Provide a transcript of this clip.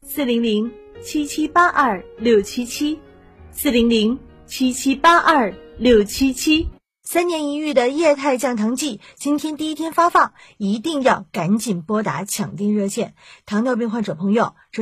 400-7782-677，400-7782-677。3年一遇的液态降糖剂，今天第一天发放，一定要赶紧拨打抢订热线。糖尿病患者朋友，